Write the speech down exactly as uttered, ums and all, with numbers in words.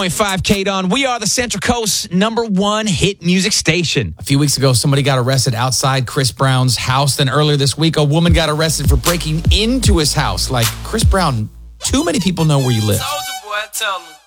point five K Don. We are the Central Coast's number one hit music station. A few weeks ago, somebody got arrested outside Chris Brown's house. Then earlier this week, a woman got arrested for breaking into his house. Like, Chris Brown, too many people know where you live. Soldier boy, tell me.